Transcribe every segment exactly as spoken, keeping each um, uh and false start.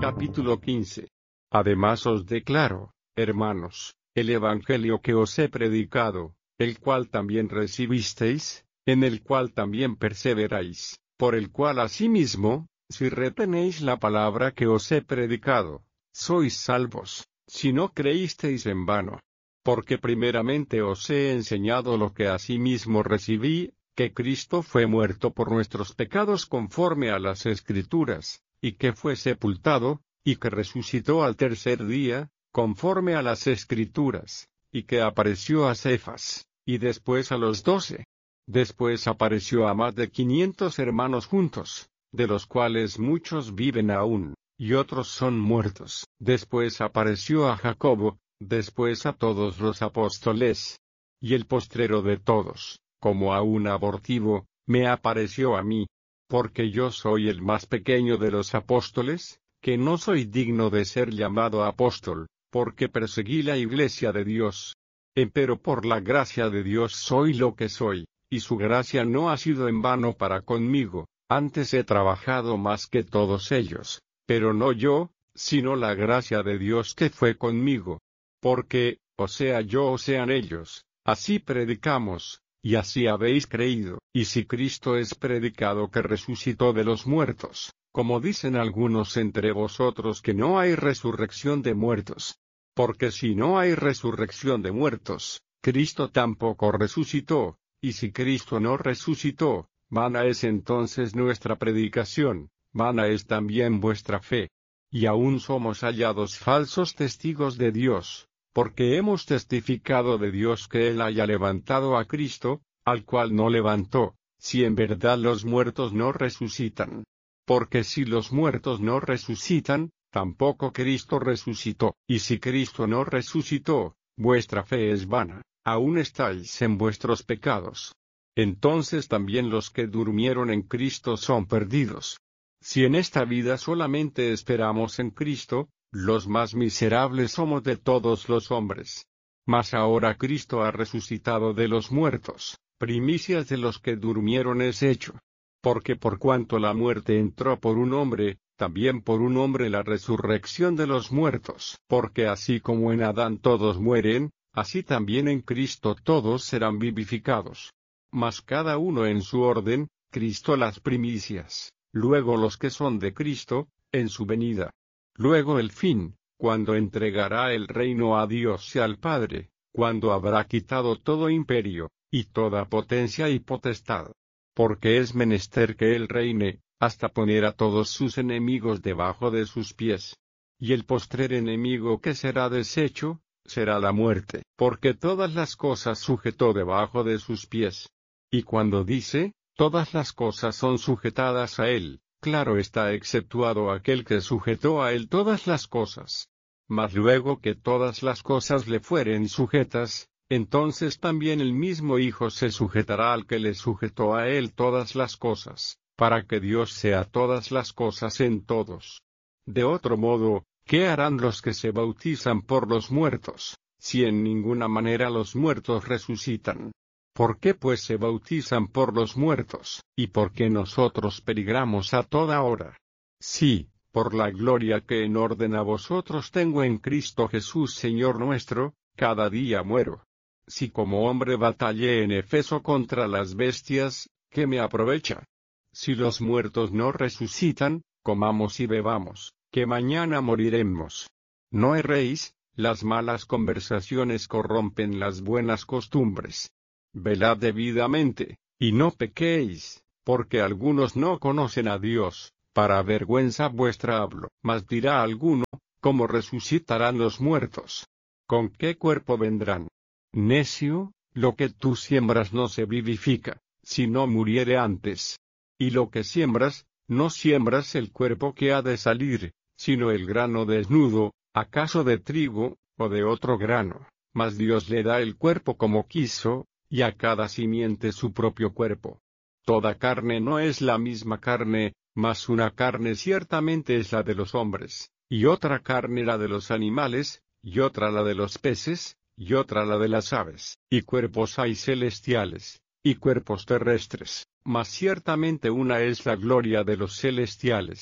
Capítulo quince. Además os declaro, hermanos, el evangelio que os he predicado, el cual también recibisteis, en el cual también perseveráis, por el cual asimismo, si retenéis la palabra que os he predicado, sois salvos, si no creísteis en vano. Porque primeramente os he enseñado lo que asimismo recibí, que Cristo fue muerto por nuestros pecados conforme a las Escrituras, y que fue sepultado, y que resucitó al tercer día, conforme a las Escrituras, y que apareció a Cefas, y después a los doce. Después apareció a más de quinientos hermanos juntos, de los cuales muchos viven aún, y otros son muertos. Después apareció a Jacobo, después a todos los apóstoles. Y el postrero de todos, como a un abortivo, me apareció a mí. Porque yo soy el más pequeño de los apóstoles, que no soy digno de ser llamado apóstol, porque perseguí la iglesia de Dios. Empero por la gracia de Dios soy lo que soy, y su gracia no ha sido en vano para conmigo, antes he trabajado más que todos ellos, pero no yo, sino la gracia de Dios que fue conmigo. Porque, o sea yo o sean ellos, así predicamos, y así habéis creído. Y si Cristo es predicado que resucitó de los muertos, como dicen algunos entre vosotros que no hay resurrección de muertos. Porque si no hay resurrección de muertos, Cristo tampoco resucitó, y si Cristo no resucitó, vana es entonces nuestra predicación, vana es también vuestra fe. Y aún somos hallados falsos testigos de Dios, porque hemos testificado de Dios que Él haya levantado a Cristo, al cual no levantó, si en verdad los muertos no resucitan. Porque si los muertos no resucitan, tampoco Cristo resucitó. Y si Cristo no resucitó, vuestra fe es vana, aún estáis en vuestros pecados. Entonces también los que durmieron en Cristo son perdidos. Si en esta vida solamente esperamos en Cristo, los más miserables somos de todos los hombres. Mas ahora Cristo ha resucitado de los muertos, primicias de los que durmieron es hecho. Porque por cuanto la muerte entró por un hombre, también por un hombre la resurrección de los muertos. Porque así como en Adán todos mueren, así también en Cristo todos serán vivificados. Mas cada uno en su orden, Cristo las primicias, luego los que son de Cristo, en su venida. Luego el fin, cuando entregará el reino a Dios y al Padre, cuando habrá quitado todo imperio, y toda potencia y potestad. Porque es menester que Él reine, hasta poner a todos sus enemigos debajo de sus pies. Y el postrer enemigo que será deshecho, será la muerte. Porque todas las cosas sujetó debajo de sus pies. Y cuando dice, todas las cosas son sujetadas a Él, claro está exceptuado aquel que sujetó a Él todas las cosas. Mas luego que todas las cosas le fueren sujetas, entonces también el mismo Hijo se sujetará al que le sujetó a Él todas las cosas, para que Dios sea todas las cosas en todos. De otro modo, ¿qué harán los que se bautizan por los muertos, si en ninguna manera los muertos resucitan? ¿Por qué pues se bautizan por los muertos, y por qué nosotros peligramos a toda hora? Sí, por la gloria que en orden a vosotros tengo en Cristo Jesús Señor nuestro, cada día muero. Si como hombre batallé en Efeso contra las bestias, ¿qué me aprovecha? Si los muertos no resucitan, comamos y bebamos, que mañana moriremos. No erréis, las malas conversaciones corrompen las buenas costumbres. Velad debidamente, y no pequéis, porque algunos no conocen a Dios, para vergüenza vuestra hablo. Mas dirá alguno, ¿cómo resucitarán los muertos? ¿Con qué cuerpo vendrán? Necio, lo que tú siembras no se vivifica, si no muriere antes. Y lo que siembras, no siembras el cuerpo que ha de salir, sino el grano desnudo, acaso de trigo, o de otro grano. Mas Dios le da el cuerpo como quiso, y a cada simiente su propio cuerpo. Toda carne no es la misma carne, mas una carne ciertamente es la de los hombres, y otra carne la de los animales, y otra la de los peces, y otra la de las aves. Y cuerpos hay celestiales, y cuerpos terrestres, mas ciertamente una es la gloria de los celestiales,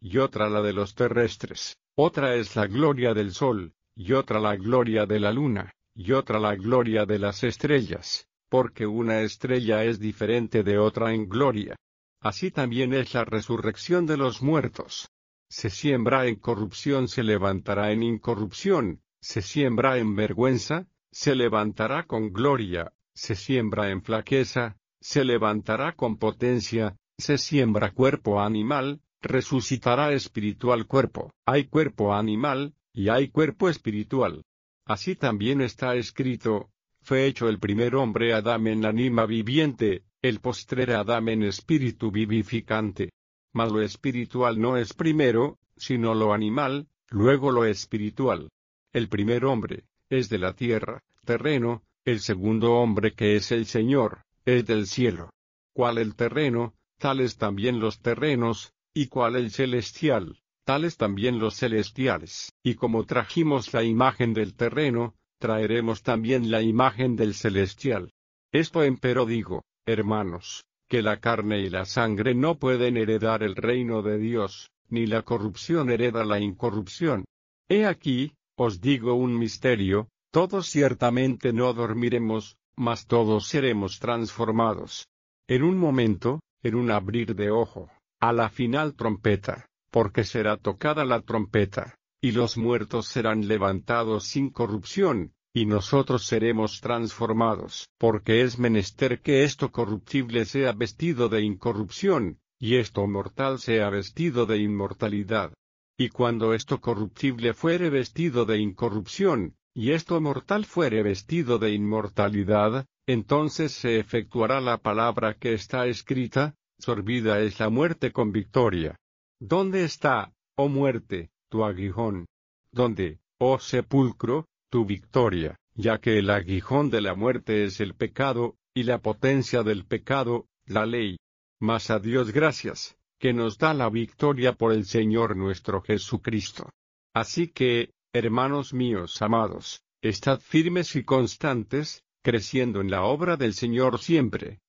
y otra la de los terrestres, otra es la gloria del sol, y otra la gloria de la luna, y otra la gloria de las estrellas, porque una estrella es diferente de otra en gloria. Así también es la resurrección de los muertos. Se siembra en corrupción, se levantará en incorrupción, se siembra en vergüenza, se levantará con gloria, se siembra en flaqueza, se levantará con potencia, se siembra cuerpo animal, resucitará espiritual cuerpo. Hay cuerpo animal, y hay cuerpo espiritual. Así también está escrito: fue hecho el primer hombre Adán en ánima viviente, el postrer Adán en espíritu vivificante. Mas lo espiritual no es primero, sino lo animal, luego lo espiritual. El primer hombre es de la tierra, terreno; el segundo hombre, que es el Señor, es del cielo. Cual el terreno, tales también los terrenos, y cual el celestial, tales también los celestiales. Y como trajimos la imagen del terreno, traeremos también la imagen del celestial. Esto empero digo, hermanos, que la carne y la sangre no pueden heredar el reino de Dios, ni la corrupción hereda la incorrupción. He aquí, os digo un misterio: todos ciertamente no dormiremos, mas todos seremos transformados. En un momento, en un abrir de ojo, a la final trompeta, porque será tocada la trompeta, y los muertos serán levantados sin corrupción, y nosotros seremos transformados. Porque es menester que esto corruptible sea vestido de incorrupción, y esto mortal sea vestido de inmortalidad. Y cuando esto corruptible fuere vestido de incorrupción, y esto mortal fuere vestido de inmortalidad, entonces se efectuará la palabra que está escrita: sorbida es la muerte con victoria. ¿Dónde está, oh muerte, tu aguijón? ¿Dónde, oh sepulcro, tu victoria? Ya que el aguijón de la muerte es el pecado, y la potencia del pecado, la ley. Mas a Dios gracias, que nos da la victoria por el Señor nuestro Jesucristo. Así que, hermanos míos amados, estad firmes y constantes, creciendo en la obra del Señor siempre,